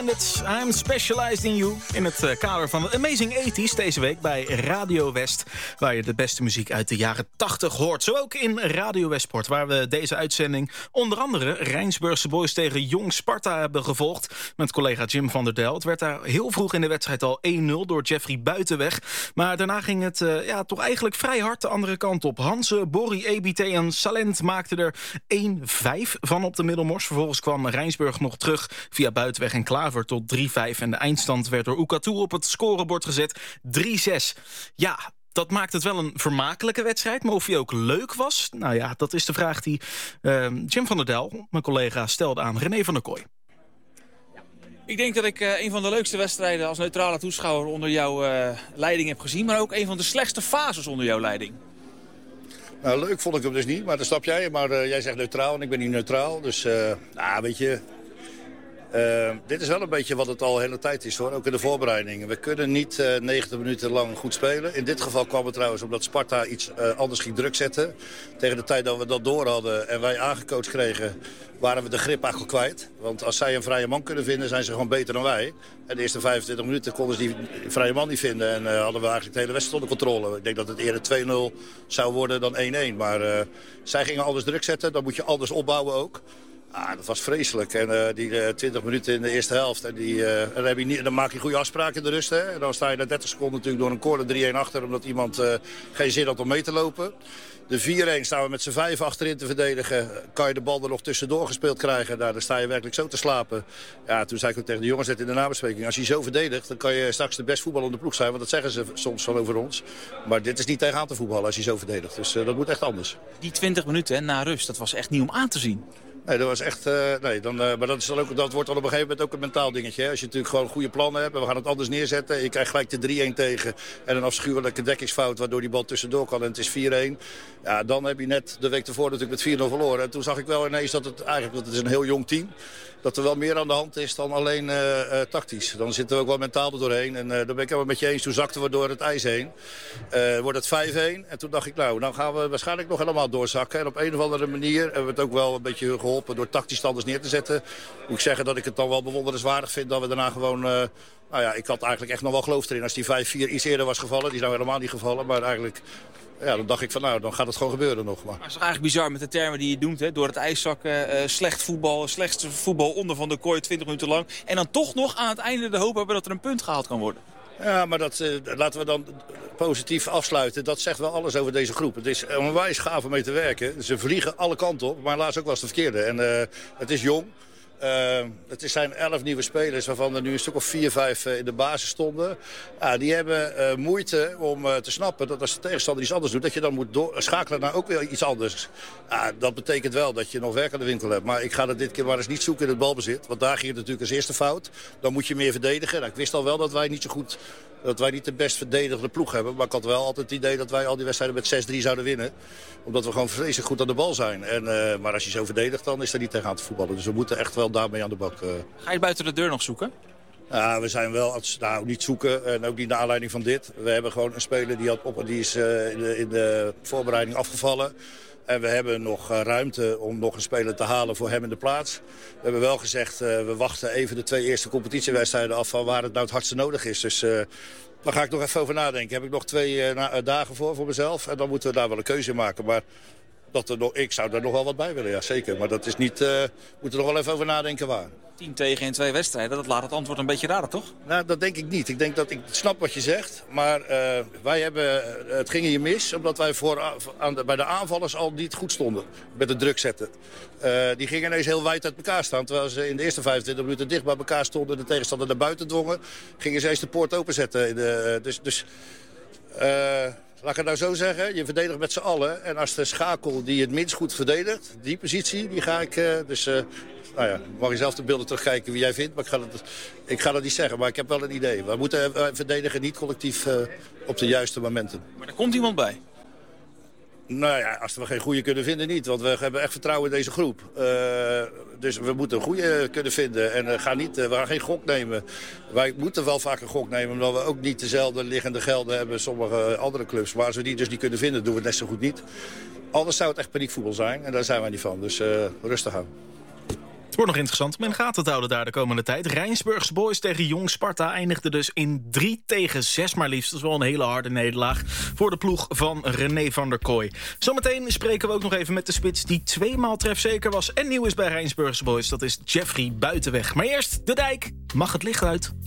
I'm Specialized in You in het kader van de Amazing 80's deze week bij Radio West, waar je de beste muziek uit de jaren 80 hoort. Zo ook in Radio Westport, waar we deze uitzending onder andere Rijnsburgse Boys tegen Jong Sparta hebben gevolgd met collega Jim van der Del. Het werd daar heel vroeg in de wedstrijd al 1-0 door Jeffrey Buitenweg, maar daarna ging het toch eigenlijk vrij hard de andere kant op. Hanze, Borrie, Ebite en Salent maakten er 1-5 van op de Middelmors. Vervolgens kwam Rijnsburg nog terug via Buitenweg en Klaver tot 3-5. En de eindstand werd door Oekatoe op het scorebord gezet. 3-6. Ja, dat maakt het wel een vermakelijke wedstrijd. Maar of hij ook leuk was? Nou ja, dat is de vraag die Jim van der Del, mijn collega, stelde aan René van der Kooi. Ik denk dat ik een van de leukste wedstrijden als neutrale toeschouwer onder jouw leiding heb gezien. Maar ook een van de slechtste fases onder jouw leiding. Nou, leuk vond ik hem dus niet, maar dat snap jij. Maar jij zegt neutraal en ik ben niet neutraal. Dus, weet je... dit is wel een beetje wat het al de hele tijd is, hoor. Ook in de voorbereiding. We kunnen niet 90 minuten lang goed spelen. In dit geval kwam het trouwens omdat Sparta iets anders ging druk zetten. Tegen de tijd dat we dat door hadden en wij aangecoacht kregen, waren we de grip eigenlijk kwijt. Want als zij een vrije man kunnen vinden, zijn ze gewoon beter dan wij. En de eerste 25 minuten konden ze die vrije man niet vinden. En hadden we eigenlijk de hele wedstrijd onder controle. Ik denk dat het eerder 2-0 zou worden dan 1-1. Maar zij gingen anders druk zetten. Dan moet je anders opbouwen ook. Dat was vreselijk. En die 20 minuten in de eerste helft. En dan maak je goede afspraken in de rust. Hè? En dan sta je na 30 seconden natuurlijk door een corner 3-1 achter. Omdat iemand geen zin had om mee te lopen. De 4-1 staan we met z'n 5 achterin te verdedigen. Kan je de bal er nog tussendoor gespeeld krijgen. Dan sta je werkelijk zo te slapen. Ja, toen zei ik ook tegen de jongens net in de nabespreking. Als je zo verdedigt, dan kan je straks de best voetballende ploeg zijn. Want dat zeggen ze soms van over ons. Maar dit is niet tegenaan te voetballen als je zo verdedigt. Dus dat moet echt anders. Die 20 minuten na rust, dat was echt niet om aan te zien. Nee, dat was echt... maar dat wordt dan op een gegeven moment ook een mentaal dingetje. Hè? Als je natuurlijk gewoon goede plannen hebt en we gaan het anders neerzetten. Je krijgt gelijk de 3-1 tegen en een afschuwelijke dekkingsfout waardoor die bal tussendoor kan en het is 4-1. Ja, dan heb je net de week ervoor natuurlijk met 4-0 verloren. En toen zag ik wel ineens dat het is een heel jong team. Dat er wel meer aan de hand is dan alleen tactisch. Dan zitten we ook wel mentaal er doorheen. En daar ben ik helemaal met je eens. Toen zakten we door het ijs heen. Wordt het 5-1. En toen dacht ik, nou gaan we waarschijnlijk nog helemaal doorzakken. En op een of andere manier hebben we het ook wel een beetje geholpen door tactisch standers neer te zetten. Moet ik zeggen dat ik het dan wel bewonderenswaardig vind dat we daarna gewoon... ik had eigenlijk echt nog wel geloof erin. Als die 5-4 iets eerder was gevallen, die is nou helemaal niet gevallen. Maar eigenlijk... Ja, dan dacht ik van dan gaat het gewoon gebeuren nog. Maar het is toch eigenlijk bizar met de termen die je noemt. Hè? Door het ijszakken, slecht voetbal, slechtste voetbal onder Van der Kooi 20 minuten lang. En dan toch nog aan het einde de hoop hebben dat er een punt gehaald kan worden. Ja, maar laten we dan positief afsluiten. Dat zegt wel alles over deze groep. Het is onwijs gaaf om mee te werken. Ze vliegen alle kanten op, maar helaas ook wel eens de verkeerde. En het is jong. Het zijn 11 nieuwe spelers, waarvan er nu een stuk of 4-5 in de basis stonden. Die hebben moeite om te snappen dat als de tegenstander iets anders doet, dat je dan moet schakelen naar ook weer iets anders. Dat betekent wel dat je nog werk aan de winkel hebt. Maar ik ga dat dit keer maar eens niet zoeken in het balbezit. Want daar ging het natuurlijk als eerste fout. Dan moet je meer verdedigen. Ik wist al wel dat wij niet de best verdedigende ploeg hebben. Maar ik had wel altijd het idee dat wij al die wedstrijden met 6-3 zouden winnen. Omdat we gewoon vreselijk goed aan de bal zijn. Maar als je zo verdedigt, dan is er niet tegenaan te voetballen. Dus we moeten echt wel daarmee aan de bak. Ga je buiten de deur nog zoeken? Ja, we zijn wel, niet zoeken en ook niet naar aanleiding van dit. We hebben gewoon een speler die is in de voorbereiding afgevallen. En we hebben nog ruimte om nog een speler te halen voor hem in de plaats. We hebben wel gezegd, we wachten even de 2 eerste competitiewedstrijden af van waar het nou het hardste nodig is. Dus daar ga ik nog even over nadenken. Heb ik nog 2 dagen voor mezelf en dan moeten we daar wel een keuze in maken. Maar ik zou daar nog wel wat bij willen, ja zeker. Maar dat is niet, we moeten er nog wel even over nadenken waar. 10 tegen in 2 wedstrijden, dat laat het antwoord een beetje raar, toch? Nou, dat denk ik niet. Ik denk dat ik snap wat je zegt. Maar het ging hier mis, omdat wij bij de aanvallers al niet goed stonden. Met het druk zetten. Die gingen ineens heel wijd uit elkaar staan. Terwijl ze in de eerste 25 minuten dicht bij elkaar stonden. De tegenstander naar buiten dwongen. Gingen ze eens de poort openzetten. Laat ik het nou zo zeggen, je verdedigt met z'n allen. En als de schakel die het minst goed verdedigt, die positie, die ga ik... mag je zelf de beelden terugkijken wie jij vindt. Maar ik ga dat niet zeggen, maar ik heb wel een idee. We moeten verdedigen niet collectief op de juiste momenten. Maar er komt iemand bij. Nou ja, als we geen goede kunnen vinden, niet. Want we hebben echt vertrouwen in deze groep. Dus we moeten een goede kunnen vinden. En we gaan geen gok nemen. Wij moeten wel vaak een gok nemen, omdat we ook niet dezelfde liggende gelden hebben als sommige andere clubs. Maar als we die dus niet kunnen vinden, doen we het net zo goed niet. Anders zou het echt paniekvoetbal zijn. En daar zijn wij niet van. Dus rustig aan. Het wordt nog interessant om in de gaten te houden daar de komende tijd. Rijnsburgse Boys tegen Jong Sparta eindigde dus in 3-6 maar liefst. Dat is wel een hele harde nederlaag voor de ploeg van René van der Kooi. Zometeen spreken we ook nog even met de spits die 2 maal trefzeker was en nieuw is bij Rijnsburgse Boys. Dat is Jeffrey Buitenweg. Maar eerst de dijk. Mag het licht uit?